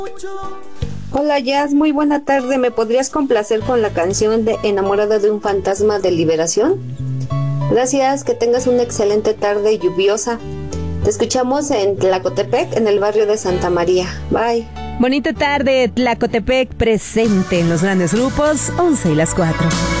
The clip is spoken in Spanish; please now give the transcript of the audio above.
Hola Jazz, muy buena tarde. ¿Me podrías complacer con la canción de Enamorada de un fantasma de liberación? Gracias, que tengas una excelente tarde lluviosa. Te escuchamos en Tlacotepec, en el barrio de Santa María. Bye. Bonita tarde, Tlacotepec presente en los grandes grupos 11 y las 4.